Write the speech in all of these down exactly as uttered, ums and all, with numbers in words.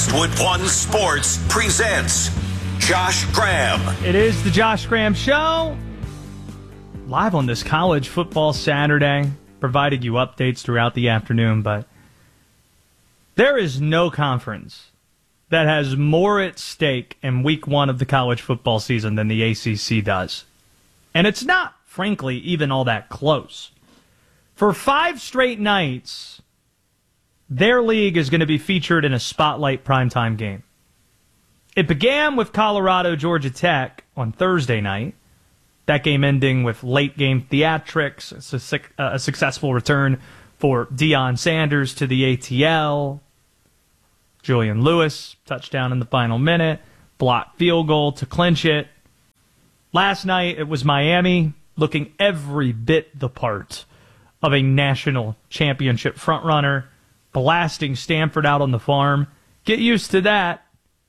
Westwood One Sports presents Josh Graham. It is the Josh Graham Show, live on this college football Saturday, providing you updates throughout the afternoon. But there is no conference that has more at stake in week one of the college football season than the A C C does. And it's not, frankly, even all that close. For five straight nights, their league is going to be featured in a spotlight primetime game. It began with Colorado, Georgia Tech on Thursday night. That game ending with late game theatrics, a successful return for Deion Sanders to the A T L. Julian Lewis, touchdown in the final minute, blocked field goal to clinch it. Last night it was Miami looking every bit the part of a national championship frontrunner, blasting Stanford out on the farm. Get used to that.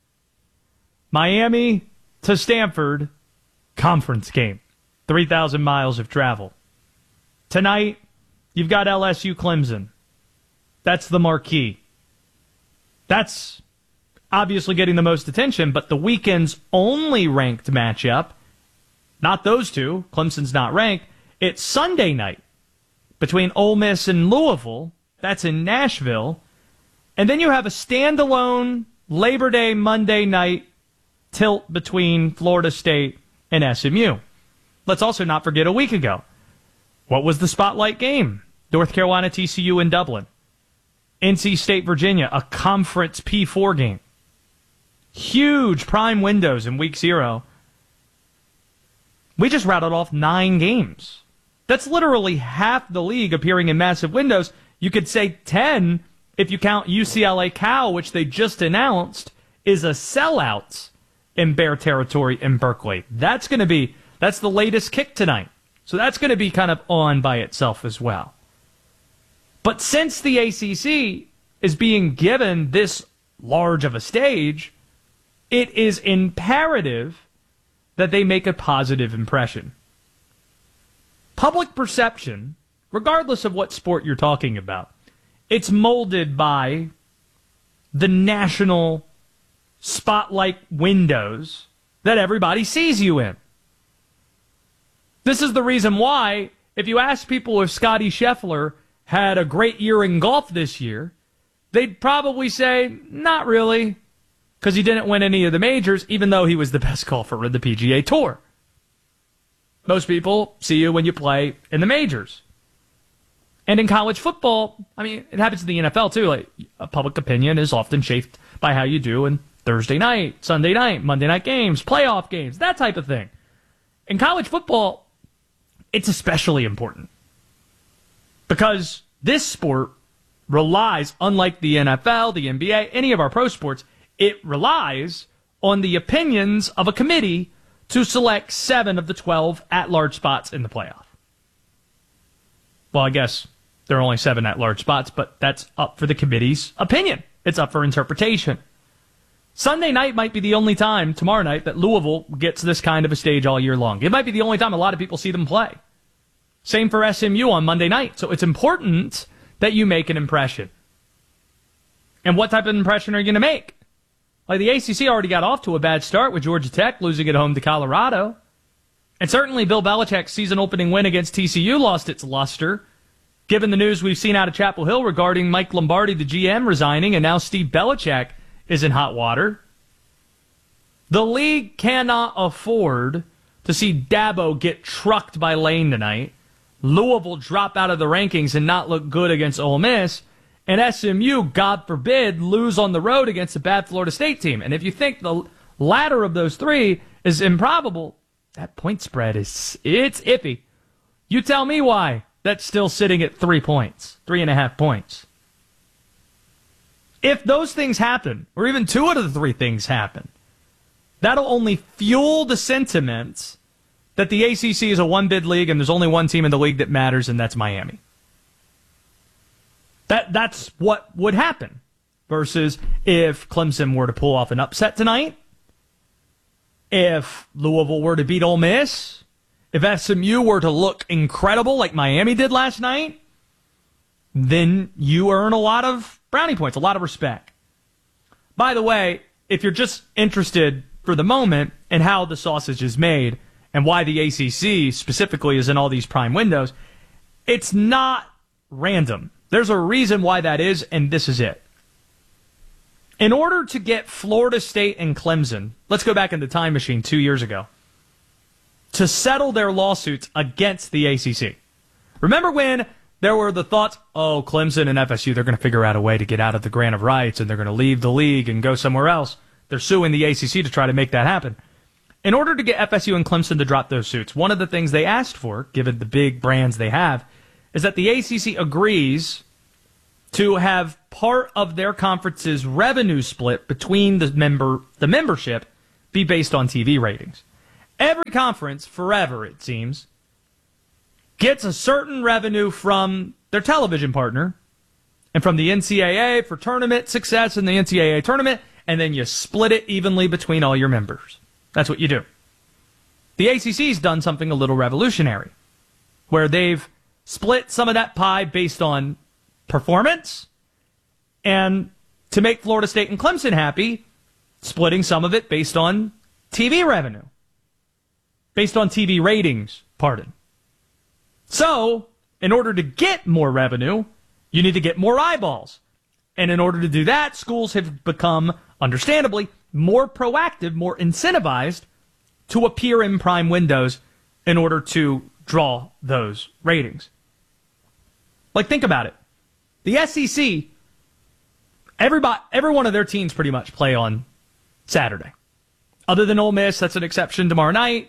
Miami to Stanford, conference game. three thousand miles of travel. Tonight, you've got L S U Clemson. That's the marquee. That's obviously getting the most attention, but the weekend's only ranked matchup, not those two, Clemson's not ranked, it's Sunday night between Ole Miss and Louisville. That's in Nashville. And then you have a standalone Labor Day Monday night tilt between Florida State and S M U. Let's also not forget a week ago. What was the spotlight game? North Carolina T C U in Dublin. N C State Virginia, a conference P four game. Huge prime windows in week zero. We just rattled off nine games. That's literally half the league appearing in massive windows. You could say ten if you count U C L A Cal, which they just announced is a sellout in Bear territory in Berkeley. That's going to be, that's the latest kick tonight. So that's going to be kind of on by itself as well. But since the A C C is being given this large of a stage, it is imperative that they make a positive impression. Public perception, regardless of what sport you're talking about, it's molded by the national spotlight windows that everybody sees you in. This is the reason why, if you ask people if Scotty Scheffler had a great year in golf this year, they'd probably say, not really, because he didn't win any of the majors, even though he was the best golfer in the P G A Tour. Most people see you when you play in the majors. And in college football, I mean, it happens in the N F L too. Like, public opinion is often shaped by how you do in Thursday night, Sunday night, Monday night games, playoff games, that type of thing. In college football, it's especially important because this sport relies, unlike the N F L, the N B A, any of our pro sports, it relies on the opinions of a committee to select seven of the twelve at-large spots in the playoff. Well, I guess there are only seven at-large spots, but that's up for the committee's opinion. It's up for interpretation. Sunday night might be the only time, tomorrow night, that Louisville gets this kind of a stage all year long. It might be the only time a lot of people see them play. Same for S M U on Monday night. So it's important that you make an impression. And what type of impression are you going to make? Like, the A C C already got off to a bad start with Georgia Tech losing at home to Colorado. And certainly Bill Belichick's season-opening win against T C U lost its luster, given the news we've seen out of Chapel Hill regarding Mike Lombardi, the G M, resigning, and now Steve Belichick is in hot water. The league cannot afford to see Dabo get trucked by Lane tonight, Louisville drop out of the rankings and not look good against Ole Miss, and S M U, God forbid, lose on the road against a bad Florida State team. And if you think the latter of those three is improbable, that point spread is, it's iffy. You tell me why that's still sitting at three points, three and a half points. If those things happen, or even two out of the three things happen, that'll only fuel the sentiment that the A C C is a one-bid league and there's only one team in the league that matters, and that's Miami. That That's what would happen. Versus if Clemson were to pull off an upset tonight, if Louisville were to beat Ole Miss, if S M U were to look incredible like Miami did last night, then you earn a lot of brownie points, a lot of respect. By the way, if you're just interested for the moment in how the sausage is made and why the A C C specifically is in all these prime windows, it's not random. There's a reason why that is, and this is it. In order to get Florida State and Clemson, let's go back in the time machine two years ago, to settle their lawsuits against the A C C. Remember when there were the thoughts, oh, Clemson and F S U, they're going to figure out a way to get out of the grant of rights and they're going to leave the league and go somewhere else. They're suing the A C C to try to make that happen. In order to get F S U and Clemson to drop those suits, one of the things they asked for, given the big brands they have, is that the A C C agrees to have part of their conference's revenue split between the member the membership be based on T V ratings. Every conference, forever it seems, gets a certain revenue from their television partner and from the N C double A for tournament success in the N C double A tournament, and then you split it evenly between all your members. That's what you do. The A C C's done something a little revolutionary, where they've split some of that pie based on performance, and to make Florida State and Clemson happy, splitting some of it based on T V revenue. Based on T V ratings, pardon. So, in order to get more revenue, you need to get more eyeballs. And in order to do that, schools have become, understandably, more proactive, more incentivized to appear in prime windows in order to draw those ratings. Like, think about it. The S E C, everybody, every one of their teams pretty much play on Saturday. Other than Ole Miss, that's an exception tomorrow night.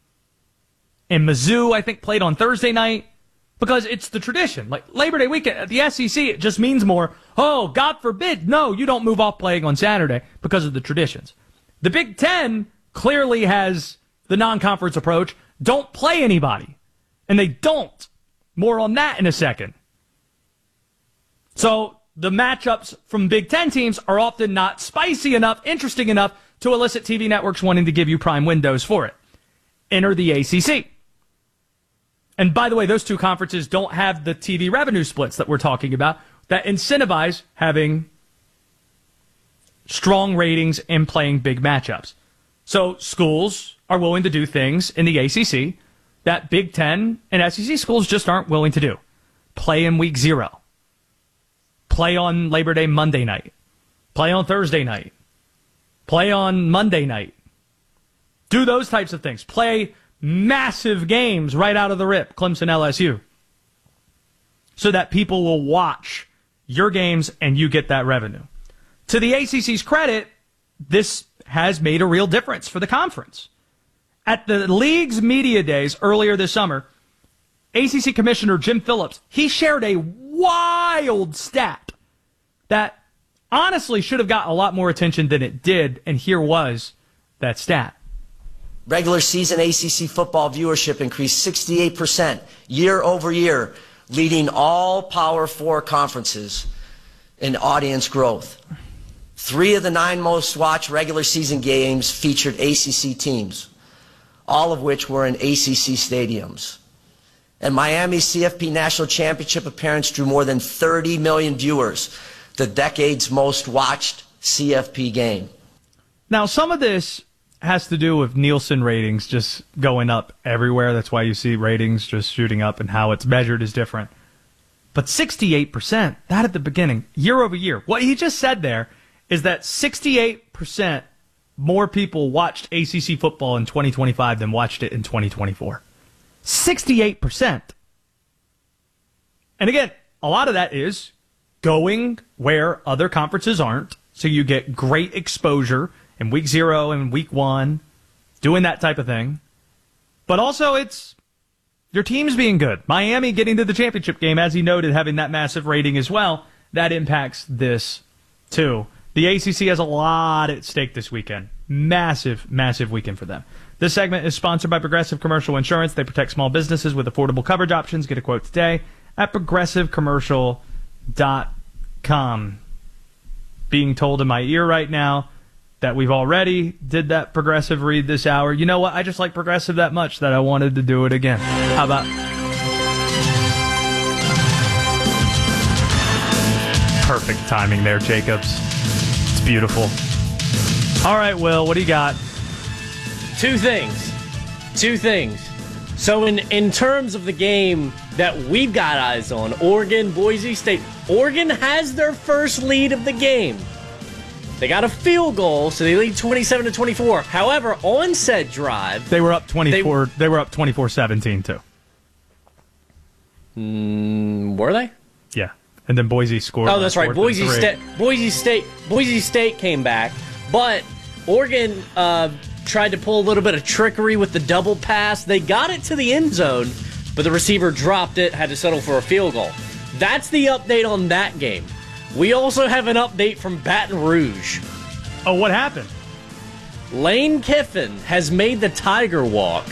And Mizzou, I think, played on Thursday night because it's the tradition. Like Labor Day weekend at the S E C, it just means more, oh, God forbid, no, you don't move off playing on Saturday because of the traditions. The Big Ten clearly has the non-conference approach. Don't play anybody. And they don't. More on that in a second. So the matchups from Big Ten teams are often not spicy enough, interesting enough to elicit T V networks wanting to give you prime windows for it. Enter the A C C. And by the way, those two conferences don't have the T V revenue splits that we're talking about that incentivize having strong ratings and playing big matchups. So schools are willing to do things in the A C C that Big Ten and S E C schools just aren't willing to do. Play in week zero. Play on Labor Day Monday night. Play on Thursday night. Play on Monday night. Do those types of things. Play massive games right out of the rip, Clemson L S U, so that people will watch your games and you get that revenue. To the A C C's credit, this has made a real difference for the conference. At the league's media days earlier this summer, A C C Commissioner Jim Phillips, he shared a wild stat that honestly should have got a lot more attention than it did, and here was that stat. Regular season A C C football viewership increased sixty-eight percent year over year, leading all Power Four conferences in audience growth. Three of the nine most watched regular season games featured A C C teams, all of which were in A C C stadiums. And Miami's C F P National Championship appearance drew more than thirty million viewers, the decade's most watched C F P game. Now, some of this has to do with Nielsen ratings just going up everywhere. That's why you see ratings just shooting up, and how it's measured is different. But sixty-eight percent, that at the beginning, year over year. What he just said there is that sixty-eight percent more people watched A C C football in twenty twenty-five than watched it in twenty twenty-four. sixty-eight percent. And again, a lot of that is going where other conferences aren't, so you get great exposure in week zero and week one, doing that type of thing. But also it's your team's being good. Miami getting to the championship game, as he noted, having that massive rating as well. That impacts this too. The A C C has a lot at stake this weekend. Massive, massive weekend for them. This segment is sponsored by Progressive Commercial Insurance. They protect small businesses with affordable coverage options. Get a quote today at progressive commercial dot com. Being told in my ear right now that we've already did that Progressive read this hour. You know what? I just like Progressive that much that I wanted to do it again. How about... Perfect timing there, Jacobs. It's beautiful. All right, Will, what do you got? Two things. Two things. So in, in terms of the game that we've got eyes on, Oregon, Boise State. Oregon has their first lead of the game. They got a field goal, so they lead twenty-seven to twenty-four. However, on said drive, They were up twenty-four. They, they were up twenty-four seventeen too. Mm, were they? Yeah, and then Boise scored. Oh, that's right. Boise State. Boise State. Boise State came back, but Oregon uh, tried to pull a little bit of trickery with the double pass. They got it to the end zone, but the receiver dropped it. Had to settle for a field goal. That's the update on that game. We also have an update from Baton Rouge. Oh, what happened? Lane Kiffin has made the Tiger Walk